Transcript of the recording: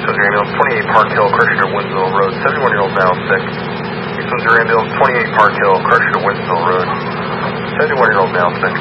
Windsor Ambulance, 28 Park Hill, Crushing Winsville Road, 71-year-old male sick. East Windsor Ambulance, 28 Park Hill, Crushing Winsville Road, 71-year-old male sick.